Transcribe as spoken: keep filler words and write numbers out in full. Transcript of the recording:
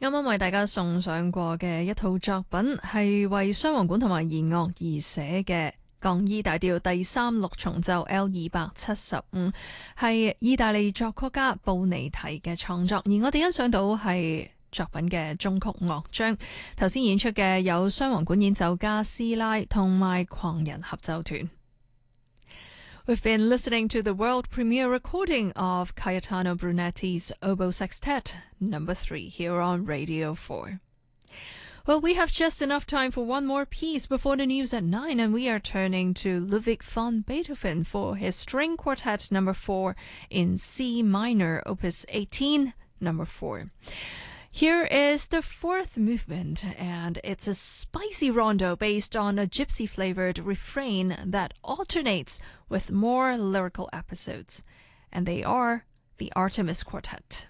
啱啱為大家送上過嘅一套作品係為雙簧管同埋弦樂而寫嘅降 E 大調第三六重奏 L 二百七十五，係意大利作曲家布尼提嘅創作，而我哋欣賞到係作品嘅中曲樂章。頭先演出嘅有雙簧管演奏家斯拉同埋狂人合奏團。We've been listening to the world premiere recording of Cayetano Brunetti's Oboe Sextet number three here on Radio four. Well, we have just enough time for one more piece before the news at nine, and we are turning to Ludwig van Beethoven for his String Quartet number four in C minor, opus eighteen, number four. Here is the fourth movement, and it's a spicy rondo based on a gypsy-flavored refrain that alternates with more lyrical episodes. And they are the Artemis Quartet.